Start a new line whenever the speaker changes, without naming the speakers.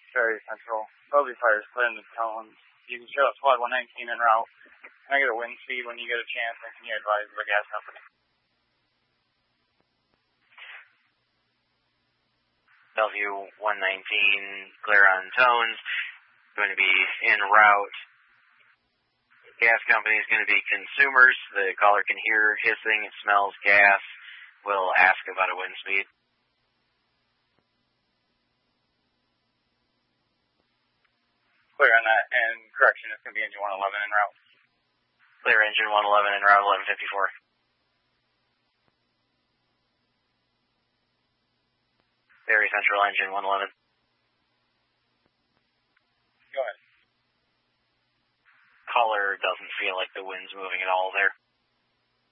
Ferry Central. Bogey Fire is clear in the tones. You can show up squad 119 en route. Can I get a wind speed when you get a chance, and can you advise the gas company?
Bellevue 119, clear on tones. Going to be en route. Gas company is going to be Consumers. The caller can hear hissing. It smells gas. We'll ask about a wind speed.
Clear on that, and correction, it's going to be engine 111 en route.
Clear engine 111 en route 1154. Ferry Central engine 111.
Go ahead.
Caller doesn't feel like the wind's moving at all there.